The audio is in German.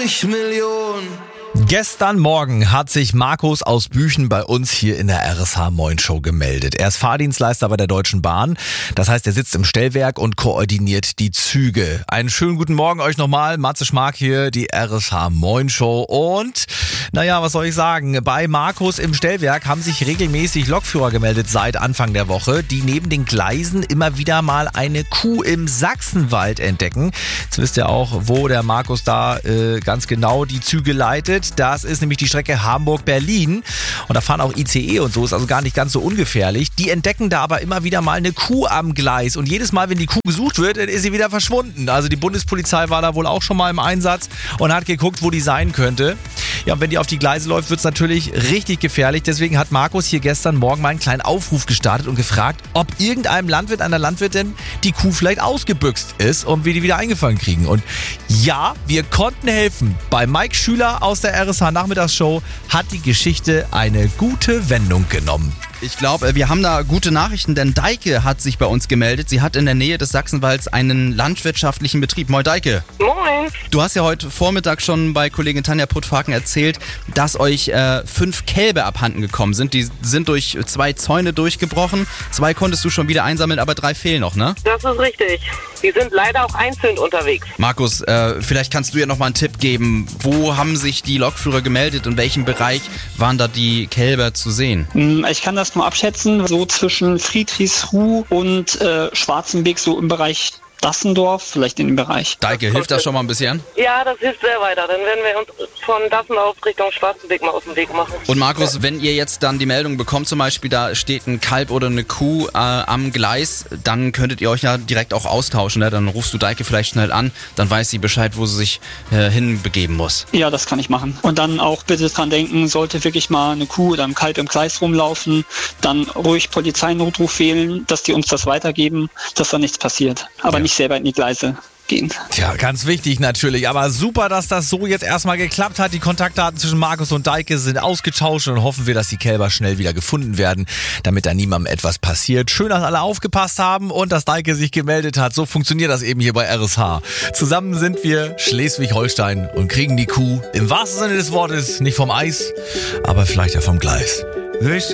Millionen. Gestern Morgen hat sich Markus aus Büchen bei uns hier in der RSH Moin Show gemeldet. Er ist Fahrdienstleister bei der Deutschen Bahn. Das heißt, er sitzt im Stellwerk und koordiniert die Züge. Einen schönen guten Morgen euch nochmal. Matze Schmark hier, die RSH Moin Show. Und, naja, was soll ich sagen? Bei Markus im Stellwerk haben sich regelmäßig Lokführer gemeldet seit Anfang der Woche, die neben den Gleisen immer wieder mal eine Kuh im Sachsenwald entdecken. Jetzt wisst ihr auch, wo der Markus da ganz genau die Züge leitet. Das ist nämlich die Strecke Hamburg-Berlin und da fahren auch ICE und so, ist also gar nicht ganz so ungefährlich. Die entdecken da aber immer wieder mal eine Kuh am Gleis und jedes Mal, wenn die Kuh gesucht wird, ist sie wieder verschwunden. Also die Bundespolizei war da wohl auch schon mal im Einsatz und hat geguckt, wo die sein könnte. Ja, und wenn die auf die Gleise läuft, wird es natürlich richtig gefährlich. Deswegen hat Markus hier gestern Morgen mal einen kleinen Aufruf gestartet und gefragt, ob irgendeinem Landwirt, einer Landwirtin die Kuh vielleicht ausgebüxt ist und wir die wieder eingefangen kriegen. Und ja, wir konnten helfen. Bei Mike Schüler aus der RSH Nachmittagsshow hat die Geschichte eine gute Wendung genommen. Ich glaube, wir haben da gute Nachrichten, denn Deike hat sich bei uns gemeldet. Sie hat in der Nähe des Sachsenwalds einen landwirtschaftlichen Betrieb. Moin Deike. Moin. Du hast ja heute Vormittag schon bei Kollegin Tanja Puttfaken erzählt, dass euch 5 Kälber abhanden gekommen sind. Die sind durch 2 Zäune durchgebrochen. 2 konntest du schon wieder einsammeln, aber 3 fehlen noch, ne? Das ist richtig. Die sind leider auch einzeln unterwegs. Markus, vielleicht kannst du ja noch mal einen Tipp geben. Wo haben sich die Lokführer gemeldet? In welchem Bereich waren da die Kälber zu sehen? Ich kann das nur abschätzen, so zwischen Friedrichsruh und Schwarzenbeek, so im Bereich Dassendorf, vielleicht in dem Bereich. Deike, hilft das schon mal ein bisschen? Ja, das hilft sehr weiter. Dann werden wir uns von Dassendorf Richtung Schwarzenbeek mal auf den Weg machen. Und Markus, wenn ihr jetzt dann die Meldung bekommt, zum Beispiel da steht ein Kalb oder eine Kuh am Gleis, dann könntet ihr euch ja direkt auch austauschen. Ne? Dann rufst du Deike vielleicht schnell an, dann weiß sie Bescheid, wo sie sich hinbegeben muss. Ja, das kann ich machen. Und dann auch bitte dran denken, sollte wirklich mal eine Kuh oder ein Kalb im Gleis rumlaufen, dann ruhig Polizeinotruf wählen, dass die uns das weitergeben, dass da nichts passiert. Aber nicht selber in die Gleise gehen. Tja, ganz wichtig natürlich, aber super, dass das so jetzt erstmal geklappt hat. Die Kontaktdaten zwischen Markus und Deike sind ausgetauscht und hoffen wir, dass die Kälber schnell wieder gefunden werden, damit da niemandem etwas passiert. Schön, dass alle aufgepasst haben und dass Deike sich gemeldet hat. So funktioniert das eben hier bei RSH. Zusammen sind wir Schleswig-Holstein und kriegen die Kuh im wahrsten Sinne des Wortes nicht vom Eis, aber vielleicht ja vom Gleis.